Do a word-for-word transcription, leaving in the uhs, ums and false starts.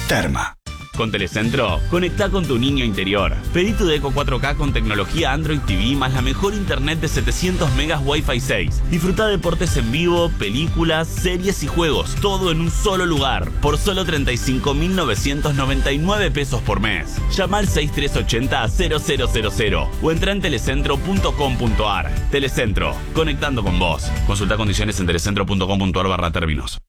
Terma. Con Telecentro, conectá con tu niño interior. Pedí tu Deco cuatro K con tecnología Android T V más la mejor internet de setecientos megas Wi-Fi seis. Disfruta deportes en vivo, películas, series y juegos, todo en un solo lugar, por solo treinta y cinco mil novecientos noventa y nueve pesos por mes. Llama al seis tres ocho cero cero cero cero cero o entra en telecentro punto com punto ar. Telecentro, conectando con vos. Consulta condiciones en telecentro punto com punto ar barra términos.